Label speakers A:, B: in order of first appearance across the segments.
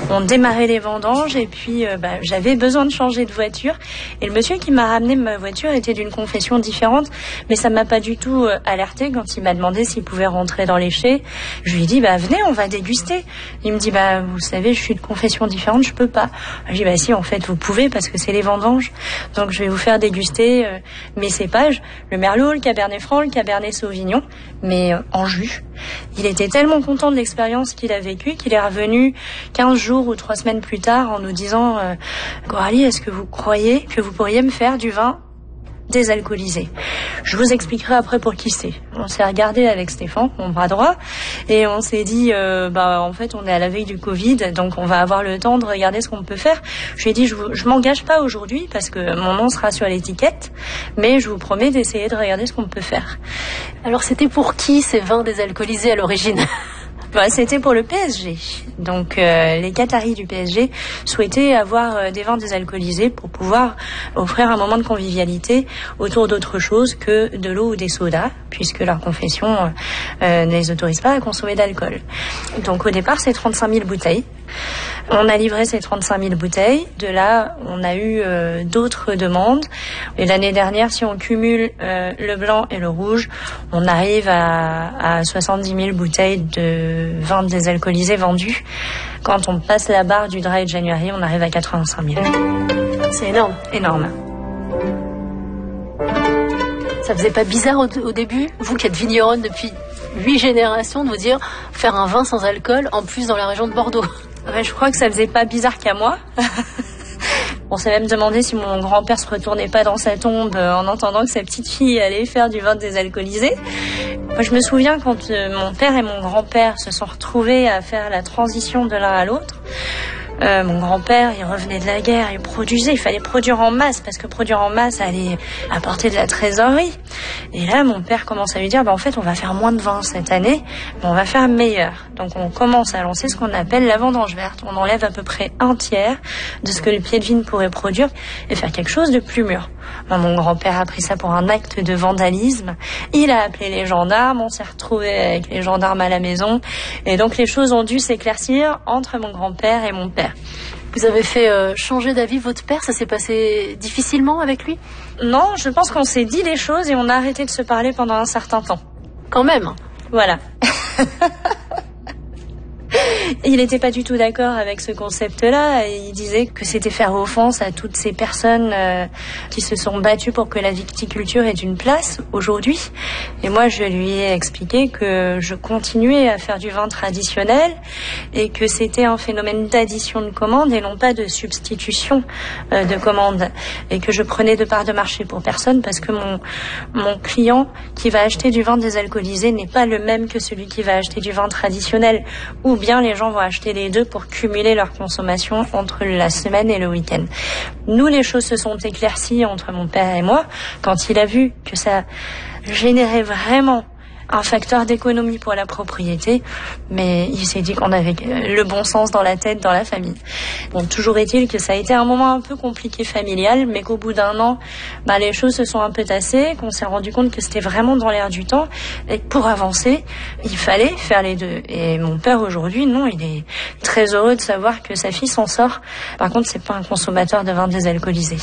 A: On démarrait les vendanges et puis j'avais besoin de changer de voiture. Et le monsieur qui m'a ramené ma voiture était d'une confession différente, mais ça m'a pas du tout alerté quand il m'a demandé s'il pouvait rentrer dans les chais. Je lui ai dit venez, on va déguster. Il me dit vous savez, je suis de confession différente, je peux pas. Je lui ai dit si, en fait vous pouvez parce que c'est les vendanges. Donc je vais vous faire déguster mes cépages, le merlot, le cabernet franc, le cabernet sauvignon, mais en jus. Il était tellement content de l'expérience qu'il a vécue qu'il est revenu 15 jours ou 3 semaines plus tard en nous disant Coralie, est-ce que vous croyez que vous pourriez me faire du vin désalcoolisé? Je vous expliquerai après pour qui c'est. On s'est regardé avec Stéphane, mon bras droit, et on s'est dit en fait on est à la veille du Covid, donc on va avoir le temps de regarder ce qu'on peut faire. Je lui ai dit je m'engage pas aujourd'hui parce que mon nom sera sur l'étiquette, mais je vous promets d'essayer de regarder ce qu'on peut faire.
B: Alors c'était pour qui ces vins désalcoolisés à l'origine?
A: C'était pour le PSG. Donc les Qataris du PSG souhaitaient avoir des vins désalcoolisés pour pouvoir offrir un moment de convivialité autour d'autre chose que de l'eau ou des sodas, puisque leur confession ne les autorise pas à consommer d'alcool. Donc au départ, c'est 35 000 bouteilles. On a livré ces 35 000 bouteilles. De là, on a eu d'autres demandes. Et l'année dernière, si on cumule le blanc et le rouge, on arrive à 70 000 bouteilles de vin désalcoolisé vendus. Quand on passe la barre du Dry January, on arrive à 85 000.
B: C'est énorme.
A: Énorme.
B: Ça faisait pas bizarre au début, vous qui êtes vigneronne depuis 8 générations, de vous dire faire un vin sans alcool, en plus dans la région de Bordeaux?
A: Ouais, je crois que ça faisait pas bizarre qu'à moi. On s'est même demandé si mon grand-père se retournait pas dans sa tombe en entendant que sa petite fille allait faire du vin désalcoolisé. Moi, je me souviens quand mon père et mon grand-père se sont retrouvés à faire la transition de l'un à l'autre. Mon grand-père, il revenait de la guerre, il produisait, il fallait produire en masse, parce que produire en masse allait apporter de la trésorerie. Et là, mon père commence à lui dire, en fait, on va faire moins de vin cette année, mais on va faire meilleur. Donc, on commence à lancer ce qu'on appelle la vendange verte. On enlève à peu près un tiers de ce que le pied de vigne pourrait produire et faire quelque chose de plus mûr. Mon grand-père a pris ça pour un acte de vandalisme. Il a appelé les gendarmes, on s'est retrouvés avec les gendarmes à la maison. Et donc, les choses ont dû s'éclaircir entre mon grand-père et mon père.
B: Vous avez fait changer d'avis votre père? Ça s'est passé difficilement avec lui?
A: Non, je pense qu'on s'est dit les choses et on a arrêté de se parler pendant un certain temps.
B: Quand même.
A: Voilà. Il n'était pas du tout d'accord avec ce concept-là. Il disait que c'était faire offense à toutes ces personnes qui se sont battues pour que la viticulture ait une place aujourd'hui. Et moi, je lui ai expliqué que je continuais à faire du vin traditionnel et que c'était un phénomène d'addition de commandes et non pas de substitution de commandes. Et que je prenais de part de marché pour personne parce que mon client qui va acheter du vin désalcoolisé n'est pas le même que celui qui va acheter du vin traditionnel. Ou bien les gens vont acheter les deux pour cumuler leur consommation entre la semaine et le week-end. Nous, les choses se sont éclaircies entre mon père et moi quand il a vu que ça générait vraiment un facteur d'économie pour la propriété, mais il s'est dit qu'on avait le bon sens dans la tête, dans la famille. Bon, toujours est-il que ça a été un moment un peu compliqué familial, mais qu'au bout d'1 an, les choses se sont un peu tassées, qu'on s'est rendu compte que c'était vraiment dans l'air du temps, et que pour avancer, il fallait faire les deux. Et mon père aujourd'hui, non, il est très heureux de savoir que sa fille s'en sort. Par contre, c'est pas un consommateur de vin désalcoolisé.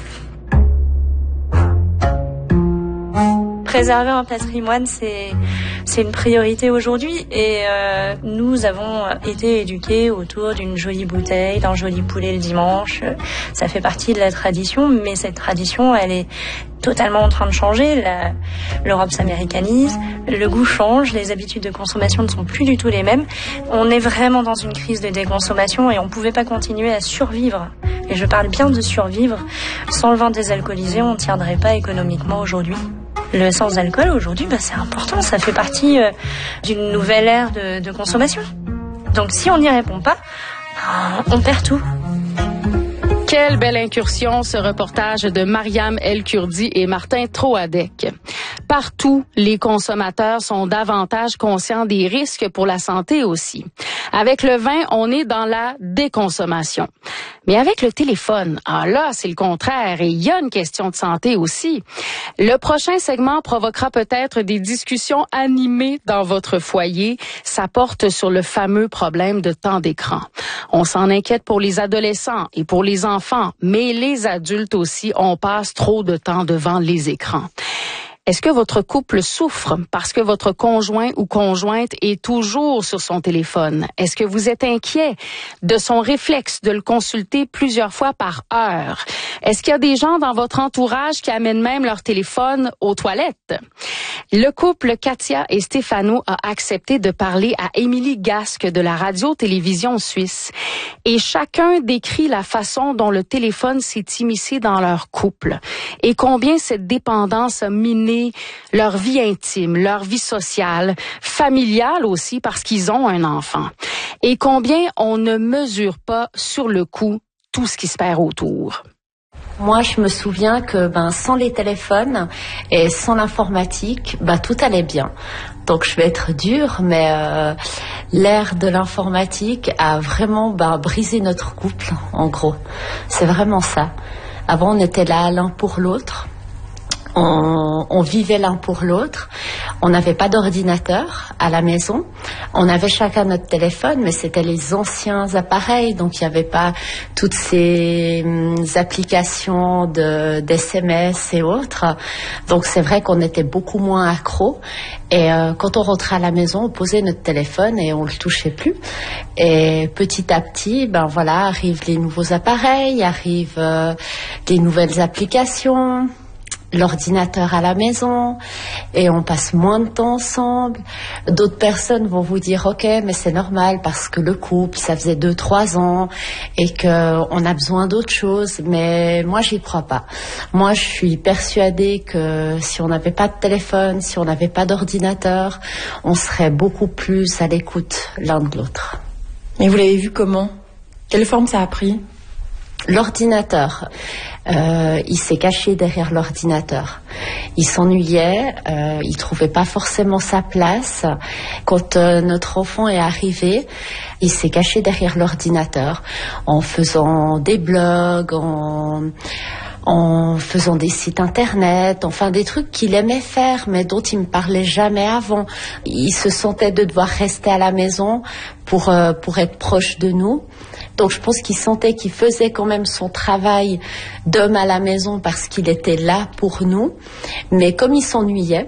A: Préserver un patrimoine, c'est une priorité aujourd'hui et nous avons été éduqués autour d'une jolie bouteille, d'un joli poulet le dimanche. Ça fait partie de la tradition, mais cette tradition, elle est totalement en train de changer. L'Europe s'américanise, le goût change, les habitudes de consommation ne sont plus du tout les mêmes. On est vraiment dans une crise de déconsommation et on ne pouvait pas continuer à survivre. Et je parle bien de survivre. Sans le vin désalcoolisé, on ne tiendrait pas économiquement aujourd'hui. Le sans-alcool, aujourd'hui, c'est important. Ça fait partie d'une nouvelle ère de consommation. Donc, si on n'y répond pas, on perd tout.
C: Quelle belle incursion, ce reportage de Mariam El-Kurdi et Martin Troadec. Partout, les consommateurs sont davantage conscients des risques pour la santé aussi. Avec le vin, on est dans la déconsommation. Mais avec le téléphone, là, c'est le contraire et il y a une question de santé aussi. Le prochain segment provoquera peut-être des discussions animées dans votre foyer. Ça porte sur le fameux problème de temps d'écran. On s'en inquiète pour les adolescents et pour les enfants, mais les adultes aussi, on passe trop de temps devant les écrans. Est-ce que votre couple souffre parce que votre conjoint ou conjointe est toujours sur son téléphone? Est-ce que vous êtes inquiet de son réflexe de le consulter plusieurs fois par heure? Est-ce qu'il y a des gens dans votre entourage qui amènent même leur téléphone aux toilettes? Le couple Katia et Stefano a accepté de parler à Émilie Gasque de la radio-télévision suisse. Et chacun décrit la façon dont le téléphone s'est immiscé dans leur couple et combien cette dépendance a miné leur vie intime, leur vie sociale, familiale aussi parce qu'ils ont un enfant. Et combien on ne mesure pas sur le coup tout ce qui se perd autour.
D: Moi, je me souviens que sans les téléphones et sans l'informatique, tout allait bien. Donc, je vais être dure, mais l'ère de l'informatique a vraiment brisé notre couple, en gros. C'est vraiment ça. Avant, on était là l'un pour l'autre. On vivait l'un pour l'autre. On n'avait pas d'ordinateur à la maison. On avait chacun notre téléphone, mais c'était les anciens appareils, donc il n'y avait pas toutes ces applications d'SMS et autres. Donc c'est vrai qu'on était beaucoup moins accros. Et quand on rentrait à la maison, on posait notre téléphone et on le touchait plus. Et petit à petit, arrivent les nouveaux appareils, arrivent les nouvelles applications, l'ordinateur à la maison, et on passe moins de temps ensemble. D'autres personnes vont vous dire ok, mais c'est normal parce que le couple, ça faisait 2-3 ans et qu'on a besoin d'autre chose. Mais moi, j'y crois pas. Moi, je suis persuadée que si on n'avait pas de téléphone, si on n'avait pas d'ordinateur, on serait beaucoup plus à l'écoute l'un de l'autre.
E: Et vous l'avez vu comment? Quelle forme ça a pris?
D: L'ordinateur. Il s'est caché derrière l'ordinateur. Il s'ennuyait, il trouvait pas forcément sa place. Quand notre enfant est arrivé, il s'est caché derrière l'ordinateur en faisant des blogs, en faisant des sites internet, enfin des trucs qu'il aimait faire mais dont il me parlait jamais avant. Il se sentait de devoir rester à la maison pour être proche de nous. Donc je pense qu'il sentait qu'il faisait quand même son travail d'homme à la maison parce qu'il était là pour nous. Mais comme il s'ennuyait,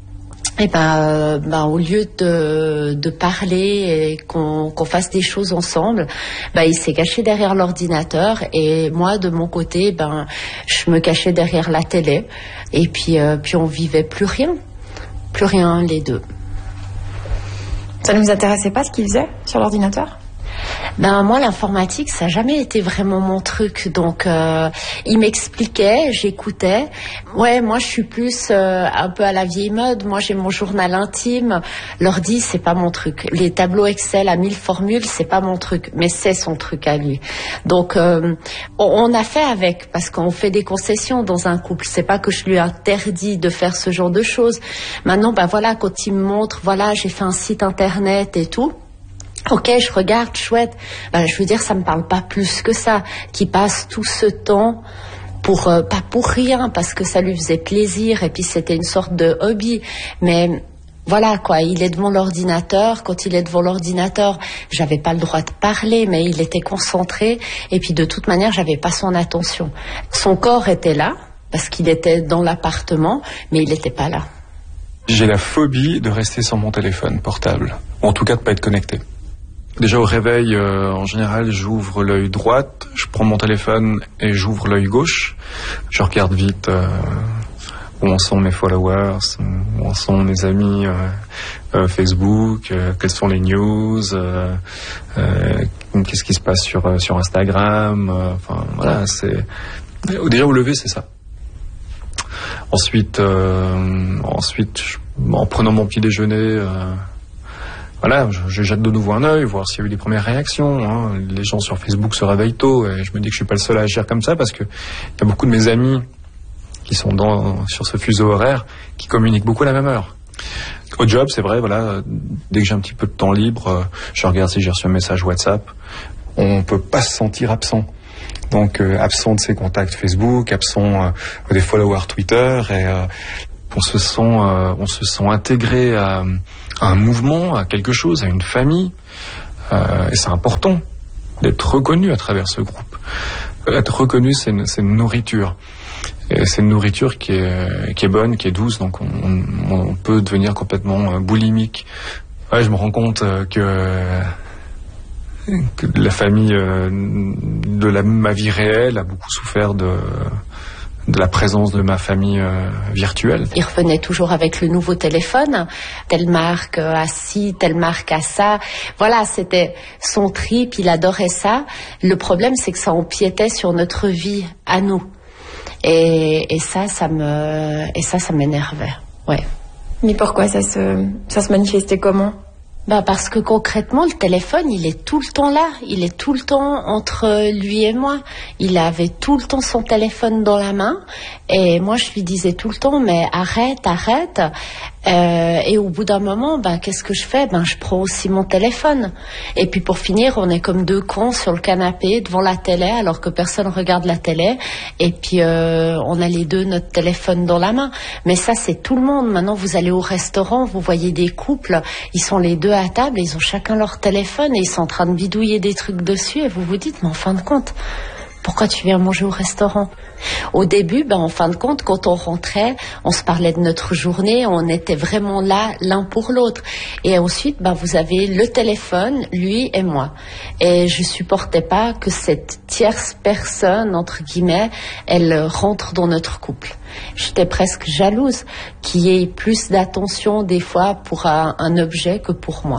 D: au lieu de parler et qu'on fasse des choses ensemble, il s'est caché derrière l'ordinateur et moi de mon côté, je me cachais derrière la télé et puis on vivait plus rien les deux.
E: Ça ne vous intéressait pas ce qu'il faisait sur l'ordinateur ?
D: Moi, l'informatique, ça n'a jamais été vraiment mon truc. Donc, il m'expliquait, j'écoutais. Ouais, moi, je suis plus un peu à la vieille mode. Moi, j'ai mon journal intime. L'ordi, c'est pas mon truc. Les tableaux Excel à 1000 formules, c'est pas mon truc. Mais c'est son truc à lui. Donc, on a fait avec, parce qu'on fait des concessions dans un couple. C'est pas que je lui interdis de faire ce genre de choses. Maintenant, quand il me montre, j'ai fait un site internet et tout. Ok, je regarde, chouette. Je veux dire, ça me parle pas plus que ça. Qui passe tout ce temps pas pour rien, parce que ça lui faisait plaisir et puis c'était une sorte de hobby. Mais voilà quoi, il est devant l'ordinateur. Quand il est devant l'ordinateur, j'avais pas le droit de parler, mais il était concentré. Et puis de toute manière, j'avais pas son attention. Son corps était là parce qu'il était dans l'appartement, mais il n'était pas là.
F: J'ai la phobie de rester sans mon téléphone portable, ou en tout cas de pas être connecté. Déjà au réveil, en général, j'ouvre l'œil droit, je prends mon téléphone et j'ouvre l'œil gauche. Je regarde vite où en sont mes followers, où en sont mes amis Facebook, quelles sont les news, qu'est-ce qui se passe sur Instagram. C'est déjà au lever, c'est ça. Ensuite, en prenant mon petit déjeuner. Je jette de nouveau un œil, voir s'il y a eu des premières réactions. Les gens sur Facebook se réveillent tôt et je me dis que je suis pas le seul à agir comme ça parce que il y a beaucoup de mes amis qui sont sur ce fuseau horaire qui communiquent beaucoup à la même heure. Au job, c'est vrai, dès que j'ai un petit peu de temps libre, je regarde si j'ai reçu un message WhatsApp. On peut pas se sentir absent. Donc absent de ses contacts Facebook, absent des followers Twitter et on se sent intégré à un mouvement, à quelque chose, à une famille, et c'est important. d'être reconnu à travers ce groupe. Être reconnu, c'est une nourriture. Et c'est une nourriture qui est bonne, qui est douce, donc on peut devenir complètement boulimique. Ouais, je me rends compte que la famille de ma vie réelle a beaucoup souffert de la présence de ma famille virtuelle.
D: Il revenait toujours avec le nouveau téléphone, telle marque a ci, telle marque a ça. Voilà, c'était son trip, il adorait ça. Le problème, c'est que ça empiétait sur notre vie à nous. Et ça m'énervait. Ouais.
E: Mais pourquoi ça se manifestait comment ?
D: Parce que concrètement, le téléphone, il est tout le temps là. Il est tout le temps entre lui et moi. Il avait tout le temps son téléphone dans la main. Et moi, je lui disais tout le temps, mais arrête. Et au bout d'un moment, qu'est-ce que je fais ? Je prends aussi mon téléphone. Et puis pour finir, on est comme deux cons sur le canapé devant la télé, alors que personne regarde la télé. Et puis on a les deux notre téléphone dans la main. Mais ça, c'est tout le monde. Maintenant, vous allez au restaurant, vous voyez des couples, ils sont les deux à table, ils ont chacun leur téléphone et ils sont en train de bidouiller des trucs dessus. Et vous vous dites, mais en fin de compte, pourquoi tu viens manger au restaurant ? Au début, en fin de compte, quand on rentrait, on se parlait de notre journée, on était vraiment là l'un pour l'autre. Et ensuite, vous avez le téléphone, lui et moi. Et je supportais pas que cette tierce personne, entre guillemets, elle rentre dans notre couple. J'étais presque jalouse qu'il y ait plus d'attention des fois pour un objet que pour moi.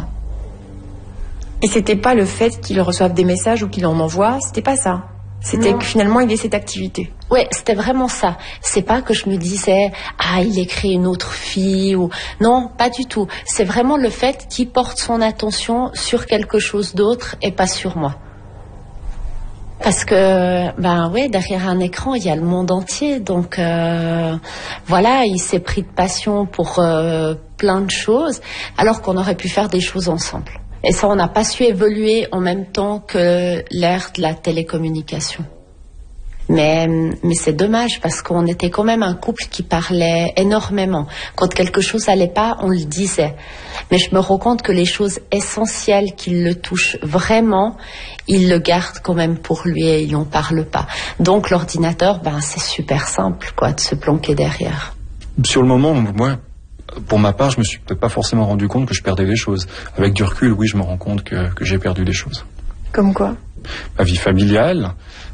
E: Et c'était pas le fait qu'il reçoive des messages ou qu'il en envoie, c'était pas ça. C'était que finalement il ait cette activité.
D: Oui, c'était vraiment ça. C'est pas que je me disais il écrit une autre fille ou non, pas du tout. C'est vraiment le fait qu'il porte son attention sur quelque chose d'autre et pas sur moi. Parce que derrière un écran il y a le monde entier, donc voilà, il s'est pris de passion pour plein de choses alors qu'on aurait pu faire des choses ensemble. Et ça, on n'a pas su évoluer en même temps que l'ère de la télécommunication. Mais c'est dommage parce qu'on était quand même un couple qui parlait énormément. Quand quelque chose allait pas, on le disait. Mais je me rends compte que les choses essentielles qui le touchent vraiment, il le garde quand même pour lui et il n'en parle pas. Donc l'ordinateur, c'est super simple, de se planquer derrière.
F: Sur le moment, moi, pour ma part, je me suis peut-être pas forcément rendu compte que je perdais des choses. Avec du recul, oui, je me rends compte que j'ai perdu des choses.
E: Comme quoi ?
F: Ma vie familiale,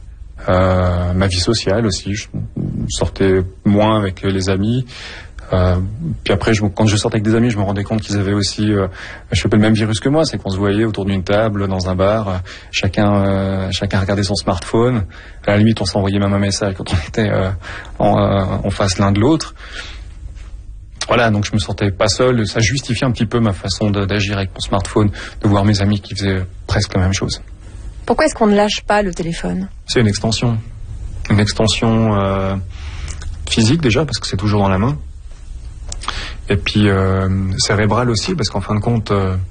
F: ma vie sociale aussi. Je sortais moins avec les amis. Puis après, quand je sortais avec des amis, je me rendais compte qu'ils avaient aussi chopé le même virus que moi. C'est qu'on se voyait autour d'une table, dans un bar, chacun regardait son smartphone. À la limite, on s'envoyait même un message quand on était en face l'un de l'autre. Voilà, donc je me sentais pas seul. Ça justifiait un petit peu ma façon d'agir avec mon smartphone, de voir mes amis qui faisaient presque la même chose.
E: Pourquoi est-ce qu'on ne lâche pas le téléphone ?
F: C'est une extension. Une extension physique déjà, parce que c'est toujours dans la main. Et puis cérébrale aussi, parce qu'en fin de compte,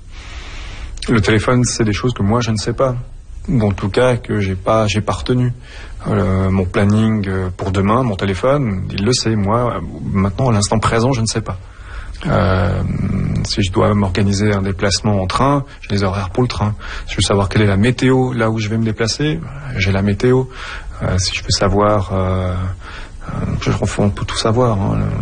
F: le téléphone, c'est des choses que moi, je ne sais pas. En tout cas, que j'ai pas retenu. Mon planning pour demain, mon téléphone, il le sait. Moi, maintenant, à l'instant présent, je ne sais pas. Si je dois m'organiser un déplacement en train, j'ai les horaires pour le train. Si je veux savoir quelle est la météo là où je vais me déplacer, j'ai la météo. Si je veux savoir, on peut tout savoir.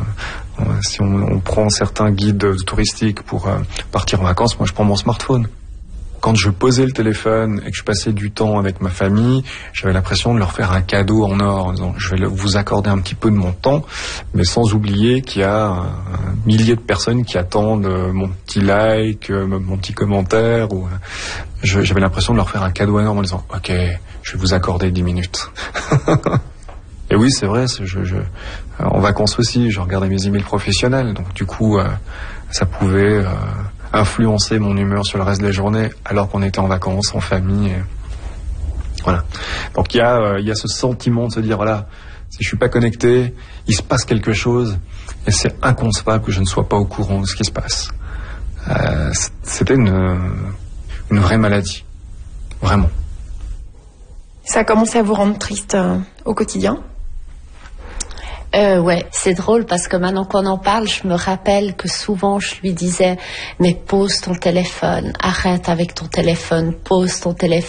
F: Si on prend certains guides touristiques pour partir en vacances, moi je prends mon smartphone. Quand je posais le téléphone et que je passais du temps avec ma famille, j'avais l'impression de leur faire un cadeau en or, en disant je vais vous accorder un petit peu de mon temps, mais sans oublier qu'il y a un millier de personnes qui attendent mon petit like, mon petit commentaire. J'avais l'impression de leur faire un cadeau énorme en disant ok, je vais vous accorder 10 minutes. Et oui, c'est vrai, en vacances aussi, je regardais mes emails professionnels, donc du coup, ça pouvait influencer mon humeur sur le reste de la journée, alors qu'on était en vacances, en famille. Voilà. Donc il y a ce sentiment de se dire, voilà, si je suis pas connecté, il se passe quelque chose, et c'est inconcevable que je ne sois pas au courant de ce qui se passe. C'était une vraie maladie. Vraiment.
E: Ça a commencé à vous rendre triste au quotidien ?
D: Ouais, c'est drôle parce que maintenant qu'on en parle, je me rappelle que souvent je lui disais mais pose ton téléphone, arrête avec ton téléphone, pose ton téléphone.